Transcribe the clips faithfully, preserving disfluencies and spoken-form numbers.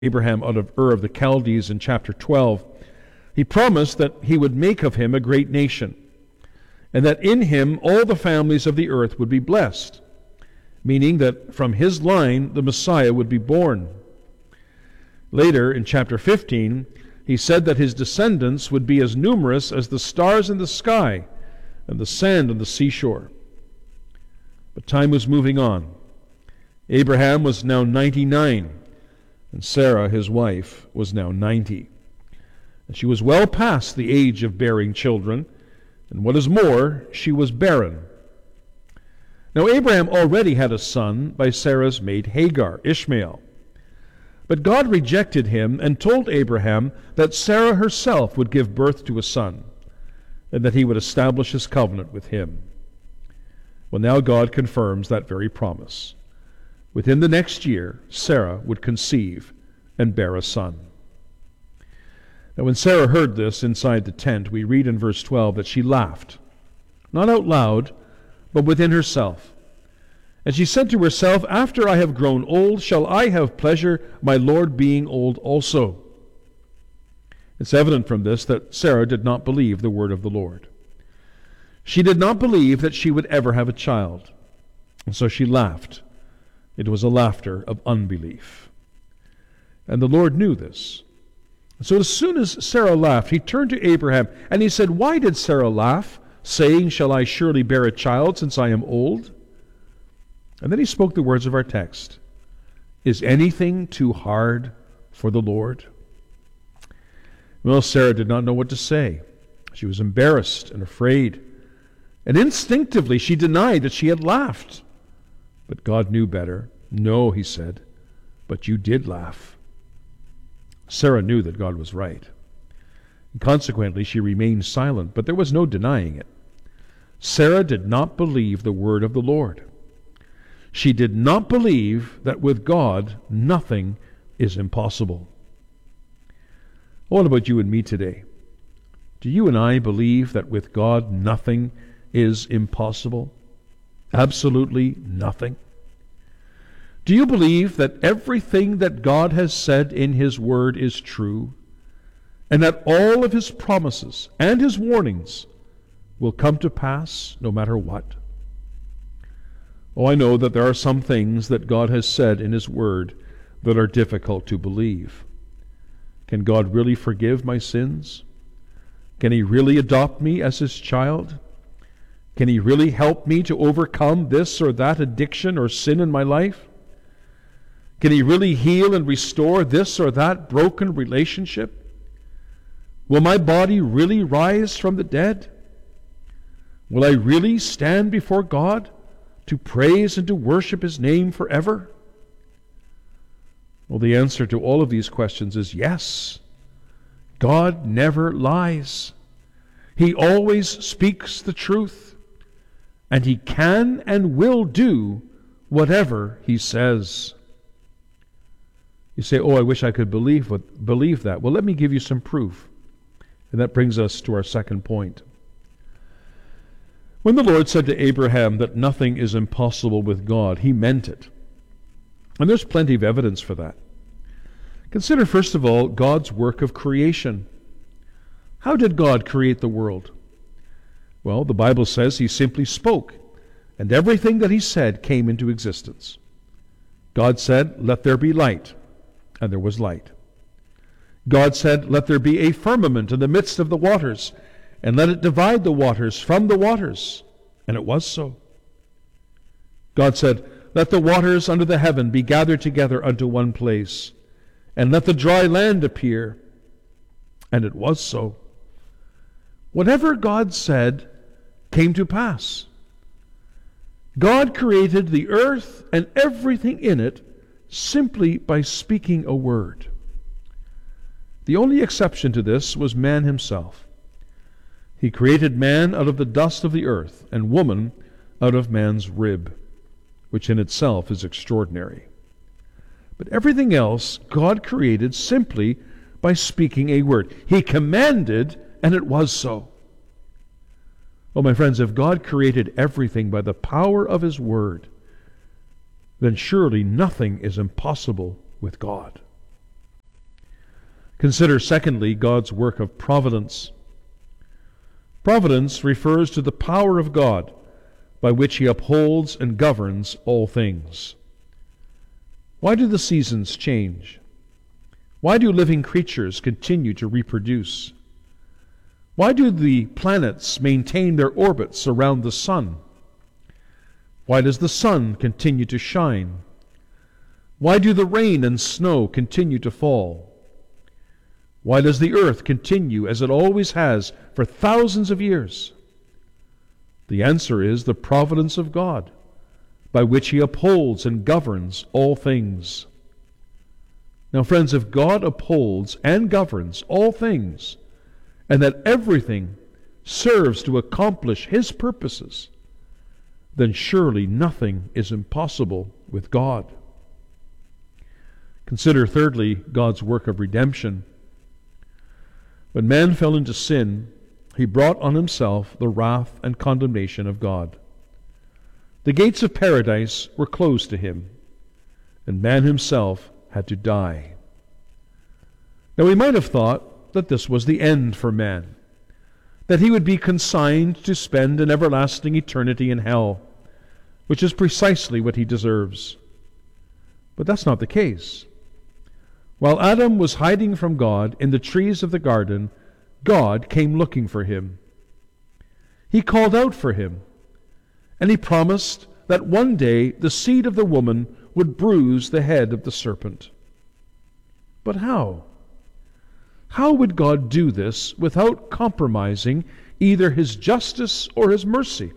Abraham out of Ur of the Chaldees in chapter twelve, he promised that he would make of him a great nation, and that in him all the families of the earth would be blessed, meaning that from his line the Messiah would be born. Later, in chapter fifteen, he said that his descendants would be as numerous as the stars in the sky and the sand on the seashore. But time was moving on. Abraham was now ninety-nine, and Sarah, his wife, was now ninety. And she was well past the age of bearing children, and what is more, she was barren. Now Abraham already had a son by Sarah's maid Hagar, Ishmael. But God rejected him and told Abraham that Sarah herself would give birth to a son, and that he would establish his covenant with him. Well, now God confirms that very promise. Within the next year, Sarah would conceive and bear a son. Now when Sarah heard this inside the tent, we read in verse twelve that she laughed, not out loud, but within herself. And she said to herself, "After I have grown old, shall I have pleasure, my Lord being old also?" It's evident from this that Sarah did not believe the word of the Lord. She did not believe that she would ever have a child, and so she laughed. It was a laughter of unbelief. And the Lord knew this. So as soon as Sarah laughed, he turned to Abraham, and he said, "Why did Sarah laugh, saying, 'Shall I surely bear a child, since I am old?'" And then he spoke the words of our text. "Is anything too hard for the Lord?" Well, Sarah did not know what to say. She was embarrassed and afraid. And instinctively she denied that she had laughed. But God knew better. "No," he said, "but you did laugh." Sarah knew that God was right. And consequently, she remained silent, but there was no denying it. Sarah did not believe the word of the Lord. She did not believe that with God nothing is impossible. What about you and me today? Do you and I believe that with God nothing is impossible? Absolutely nothing. Do you believe that everything that God has said in His Word is true, and that all of His promises and His warnings will come to pass no matter what? Oh, I know that there are some things that God has said in His Word that are difficult to believe. Can God really forgive my sins? Can He really adopt me as His child? Can He really help me to overcome this or that addiction or sin in my life? Can He really heal and restore this or that broken relationship? Will my body really rise from the dead? Will I really stand before God to praise and to worship His name forever? Well, the answer to all of these questions is yes. God never lies. He always speaks the truth, and He can and will do whatever He says. You say, "Oh, I wish I could believe what, believe that." Well, let me give you some proof. And that brings us to our second point. When the Lord said to Abraham that nothing is impossible with God, He meant it. And there's plenty of evidence for that. Consider, first of all, God's work of creation. How did God create the world? Well, the Bible says He simply spoke, and everything that He said came into existence. God said, "Let there be light," and there was light. God said, "Let there be a firmament in the midst of the waters, and let it divide the waters from the waters," and it was so. God said, "Let the waters under the heaven be gathered together unto one place, and let the dry land appear," and it was so. Whatever God said came to pass. God created the earth and everything in it simply by speaking a word. The only exception to this was man himself. He created man out of the dust of the earth, and woman out of man's rib, which in itself is extraordinary. But everything else God created simply by speaking a word. He commanded, and it was so. Oh, my friends, if God created everything by the power of His word, then surely nothing is impossible with God. Consider, secondly, God's work of providence. Providence refers to the power of God by which He upholds and governs all things. Why do the seasons change? Why do living creatures continue to reproduce? Why do the planets maintain their orbits around the sun? Why does the sun continue to shine? Why do the rain and snow continue to fall? Why does the earth continue as it always has for thousands of years? The answer is the providence of God, by which He upholds and governs all things. Now, friends, if God upholds and governs all things, and that everything serves to accomplish His purposes, then surely nothing is impossible with God. Consider, thirdly, God's work of redemption. When man fell into sin, he brought on himself the wrath and condemnation of God. The gates of paradise were closed to him, and man himself had to die. Now we might have thought that this was the end for man, that he would be consigned to spend an everlasting eternity in hell, which is precisely what he deserves. But that's not the case. While Adam was hiding from God in the trees of the garden, God came looking for him. He called out for him, and He promised that one day the seed of the woman would bruise the head of the serpent. But how? How would God do this without compromising either His justice or His mercy?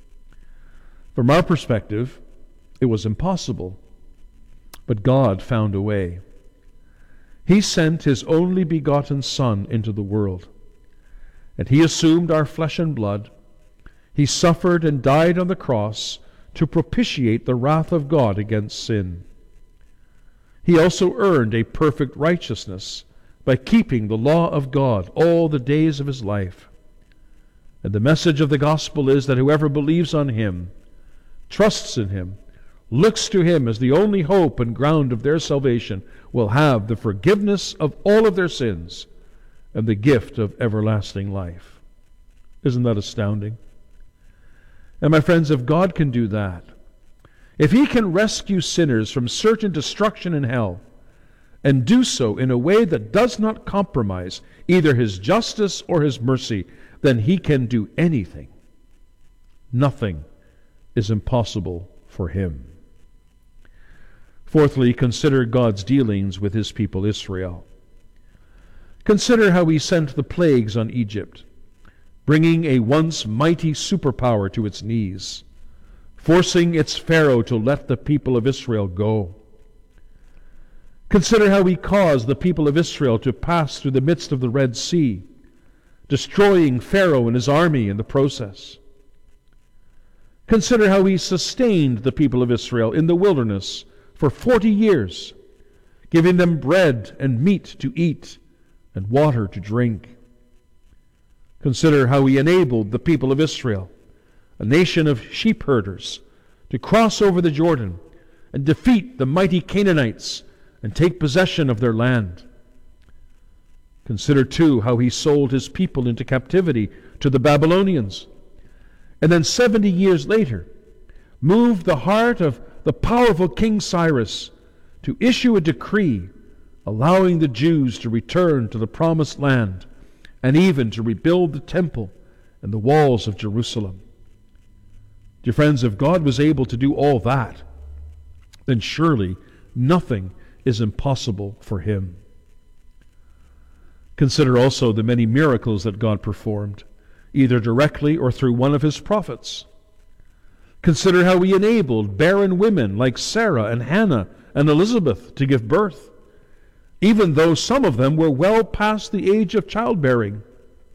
From our perspective, it was impossible. But God found a way. He sent His only begotten Son into the world, and He assumed our flesh and blood. He suffered and died on the cross to propitiate the wrath of God against sin. He also earned a perfect righteousness by keeping the law of God all the days of His life. And the message of the gospel is that whoever believes on Him, trusts in Him, looks to Him as the only hope and ground of their salvation, will have the forgiveness of all of their sins and the gift of everlasting life. Isn't that astounding? And my friends, if God can do that, if He can rescue sinners from certain destruction in hell, and do so in a way that does not compromise either His justice or His mercy, then He can do anything. Nothing is impossible for Him. Fourthly, consider God's dealings with His people Israel. Consider how He sent the plagues on Egypt, bringing a once mighty superpower to its knees, forcing its Pharaoh to let the people of Israel go. Consider how He caused the people of Israel to pass through the midst of the Red Sea, destroying Pharaoh and his army in the process. Consider how He sustained the people of Israel in the wilderness for forty years, giving them bread and meat to eat and water to drink. Consider how He enabled the people of Israel, a nation of sheep herders, to cross over the Jordan and defeat the mighty Canaanites and take possession of their land. Consider, too, how He sold His people into captivity to the Babylonians, and then seventy years later moved the heart of the powerful King Cyrus to issue a decree allowing the Jews to return to the promised land and even to rebuild the temple and the walls of Jerusalem. Dear friends, if God was able to do all that, then surely nothing is impossible for Him. Consider also the many miracles that God performed, either directly or through one of His prophets. Consider how He enabled barren women like Sarah and Hannah and Elizabeth to give birth, even though some of them were well past the age of childbearing.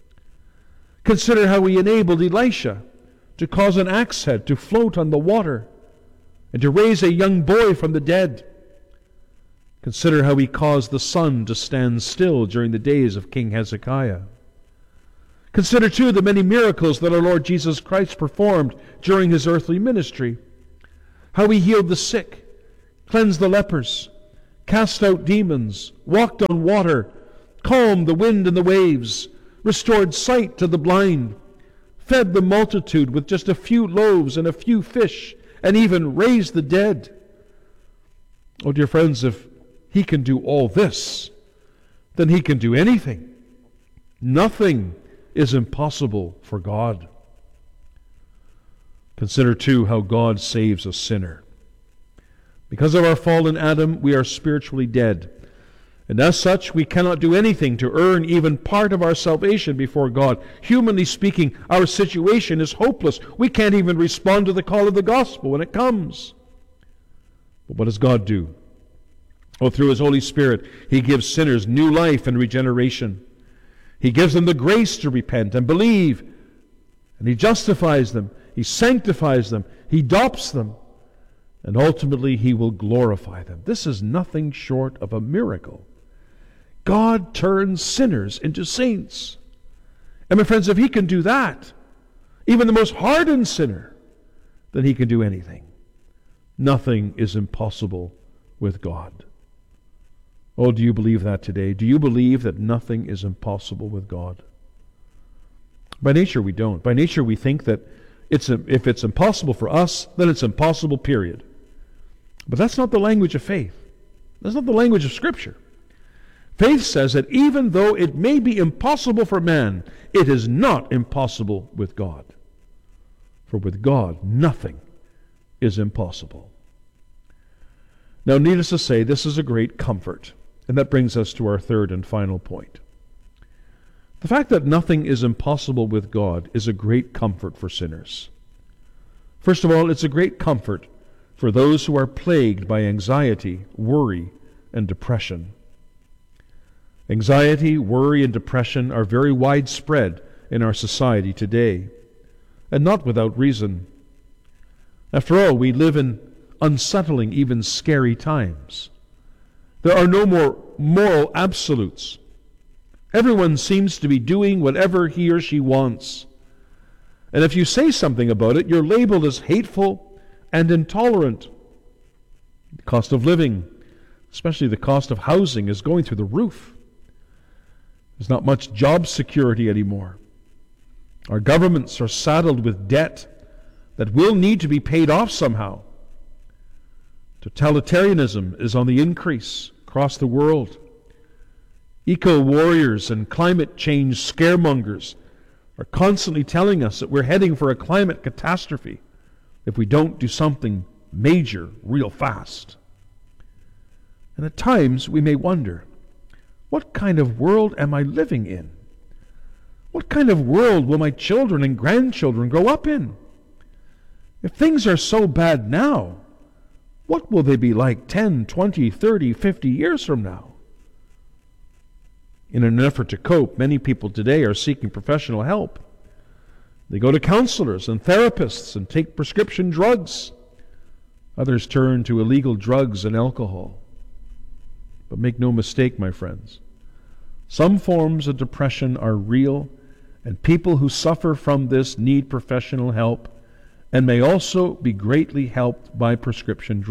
Consider how He enabled Elisha to cause an axe head to float on the water and to raise a young boy from the dead. Consider how He caused the sun to stand still during the days of King Hezekiah. Consider, too, the many miracles that our Lord Jesus Christ performed during His earthly ministry. How He healed the sick, cleansed the lepers, cast out demons, walked on water, calmed the wind and the waves, restored sight to the blind, fed the multitude with just a few loaves and a few fish, and even raised the dead. Oh, dear friends, if he can do all this, then he can do anything. Nothing is impossible for God. Consider, too, how God saves a sinner. Because of our fallen Adam, we are spiritually dead. And as such, we cannot do anything to earn even part of our salvation before God. Humanly speaking, our situation is hopeless. We can't even respond to the call of the gospel when it comes. But what does God do? Oh, through His Holy Spirit, He gives sinners new life and regeneration. He gives them the grace to repent and believe. And He justifies them. He sanctifies them. He adopts them. And ultimately, He will glorify them. This is nothing short of a miracle. God turns sinners into saints. And my friends, if He can do that, even the most hardened sinner, then He can do anything. Nothing is impossible with God. Oh, do you believe that today? Do you believe that nothing is impossible with God? By nature, we don't. By nature, we think that it's a, if it's impossible for us, then it's impossible, period. But that's not the language of faith. That's not the language of Scripture. Faith says that even though it may be impossible for man, it is not impossible with God. For with God, nothing is impossible. Now, needless to say, this is a great comfort. And that brings us to our third and final point. The fact that nothing is impossible with God is a great comfort for sinners. First of all, it's a great comfort for those who are plagued by anxiety, worry, and depression. Anxiety, worry, and depression are very widespread in our society today, and not without reason. After all, we live in unsettling, even scary times. There are no more moral absolutes. Everyone seems to be doing whatever he or she wants. And if you say something about it, you're labeled as hateful and intolerant. The cost of living, especially the cost of housing, is going through the roof. There's not much job security anymore. Our governments are saddled with debt that will need to be paid off somehow. Totalitarianism is on the increase across the world. Eco-warriors and climate change scaremongers are constantly telling us that we're heading for a climate catastrophe if we don't do something major real fast. And at times we may wonder, what kind of world am I living in? What kind of world will my children and grandchildren grow up in? If things are so bad now, what will they be like ten, twenty, thirty, fifty years from now? In an effort to cope, many people today are seeking professional help. They go to counselors and therapists and take prescription drugs. Others turn to illegal drugs and alcohol. But make no mistake, my friends, some forms of depression are real, and people who suffer from this need professional help and may also be greatly helped by prescription drugs.